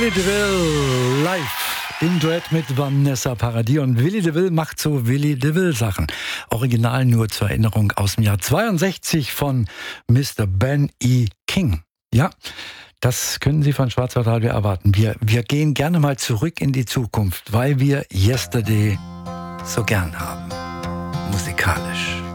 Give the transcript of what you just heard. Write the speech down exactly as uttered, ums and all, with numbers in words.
Willy DeVille live im Duett mit Vanessa Paradis. Und Willy DeVille macht so Willy DeVille Sachen. Original nur zur Erinnerung aus dem Jahr zweiundsechzig von Mister Ben E. King. Ja, das können Sie von Schwarzwaldradio erwarten. Wir, wir gehen gerne mal zurück in die Zukunft, weil wir Yesterday so gern haben. Musikalisch.